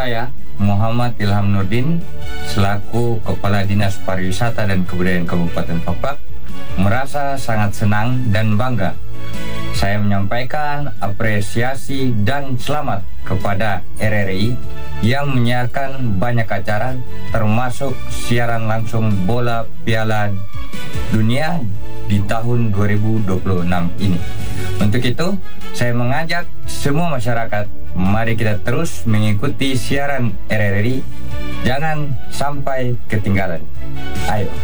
Saya, Muhammad Ilham Nurdin, selaku Kepala Dinas Pariwisata dan Kebudayaan Kabupaten Fafak, merasa sangat senang dan bangga. Saya menyampaikan apresiasi dan selamat kepada RRI yang menyiarkan banyak acara, termasuk siaran langsung bola Piala Dunia di tahun 2026 ini. Untuk itu, saya mengajak semua masyarakat, mari kita terus mengikuti siaran RRI, jangan sampai ketinggalan. Ayo.